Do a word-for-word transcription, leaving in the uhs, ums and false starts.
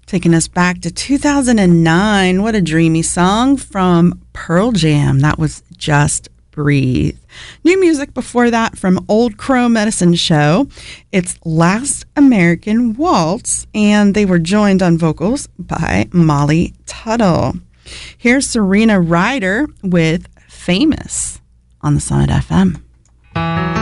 Taking us back to two thousand nine. What a dreamy song from Pearl Jam. That was Just Breathe. New music before that from Old Crow Medicine Show. It's Last American Waltz, and they were joined on vocals by Molly Tuttle. Here's Serena Ryder with Famous on the Summit F M.